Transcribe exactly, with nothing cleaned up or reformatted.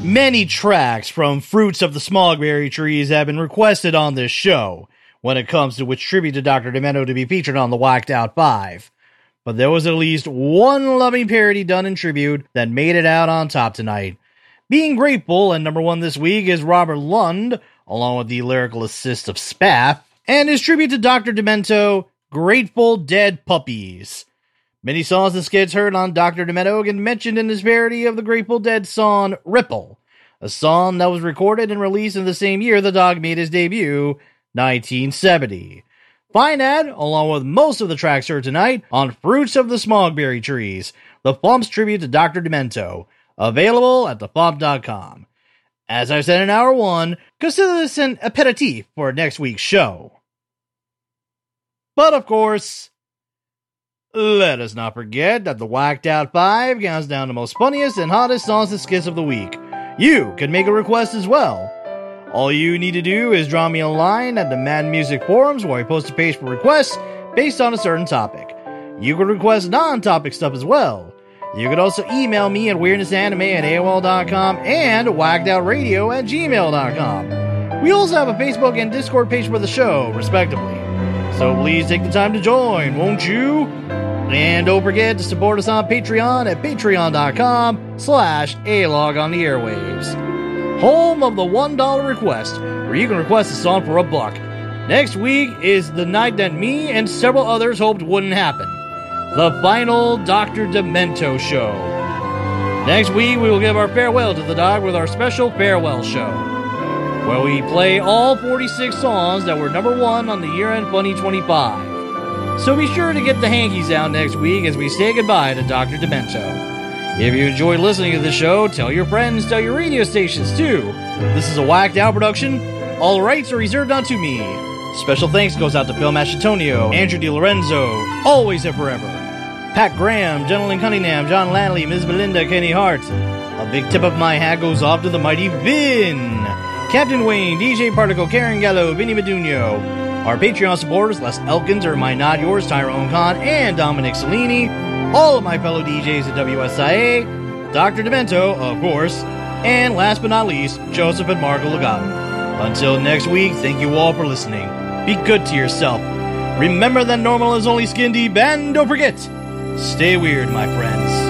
Many tracks from Fruits of the Smogberry Trees have been requested on this show when it comes to which tribute to Doctor Demento to be featured on the Whacked Out five. But there was at least one loving parody done in tribute that made it out on top tonight. Being Grateful and number one this week is Robert Lund, along with the lyrical assist of Spaff, and his tribute to Doctor Demento, Grateful Dead Puppies. Many songs and skits heard on Doctor Demento get mentioned in his parody of the Grateful Dead song Ripple, a song that was recorded and released in the same year the dog made his debut, nineteen seventy. Find that, along with most of the tracks heard tonight, on Fruits of the Smogberry Trees, the Flumps tribute to Doctor Demento, available at the flump dot com. As I said in hour one, consider this an aperitif for next week's show. But of course, let us not forget that the Whacked Out five counts down the most funniest and hottest songs and skits of the week. You can make a request as well. All you need to do is draw me a line at the Mad Music forums where I post a page for requests based on a certain topic. You can request non-topic stuff as well. You can also email me at weirdnessanime at A O L dot com and whackedoutradio at gmail dot com. We also have a Facebook and Discord page for the show, respectively. So please take the time to join, won't you? And don't forget to support us on Patreon at patreon dot com slash A log on the airwaves. Home of the one dollar request, where you can request a song for a buck. Next week is the night that me and several others hoped wouldn't happen. The final Doctor Demento show. Next week we will give our farewell to the dog with our special farewell show, where we play all forty-six songs that were number one on the year-end Funny twenty-five. So be sure to get the hankies out next week as we say goodbye to Doctor Demento. If you enjoy listening to the show, tell your friends, tell your radio stations too. This is a Whacked Out production. All rights are reserved unto me. Special thanks goes out to Phil Macetonio, Andrew DiLorenzo, always and forever, Pat Graham, Gentleman Cunningham, John Lanley, Miz Belinda, Kenny Hart. A big tip of my hat goes off to the mighty Vin, Captain Wayne, D J Particle, Karen Gallo, Vinny Meduno. Our Patreon supporters, Les Elkins, Or My Not Yours, Tyrone Khan, and Dominic Cellini. All of my fellow D Js at W S I A, Doctor Demento, of course, and last but not least, Joseph and Marco Legato. Until next week, thank you all for listening. Be good to yourself. Remember that normal is only skin deep, and don't forget, stay weird, my friends.